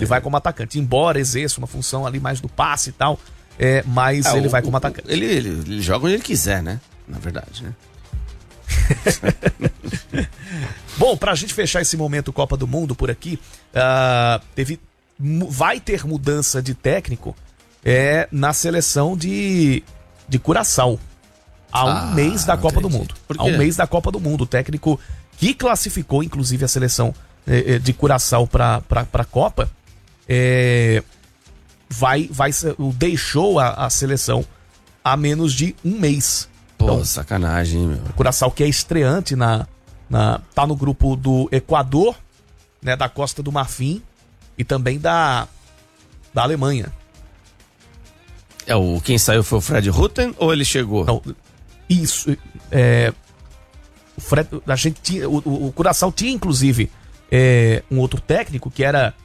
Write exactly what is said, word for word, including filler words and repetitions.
Ele vai como atacante, embora exerça uma função ali mais do passe e tal, é, mas Ah, ele o, vai como o, atacante. Ele, ele, ele joga onde ele quiser, né? Na verdade, né? Bom, pra gente fechar esse momento Copa do Mundo por aqui, uh, teve, vai ter mudança de técnico é, na seleção de, de Curaçao. Há um Ah, mês da Copa acredito. do Mundo. Por Há um quê? mês da Copa do Mundo. O técnico que classificou, inclusive, a seleção eh, de Curaçao para a Copa, é, vai, vai, deixou a, a seleção há menos de um mês. Pô, Então, sacanagem, hein, meu? Curaçao, que é estreante, na, na, tá no grupo do Equador, né, da Costa do Marfim e também da, da Alemanha. É, o, quem saiu foi o Fred Rutten ou ele chegou? Não, isso. É, o, Fred, a gente tinha, o, o, o Curaçao tinha, inclusive, é, um outro técnico que era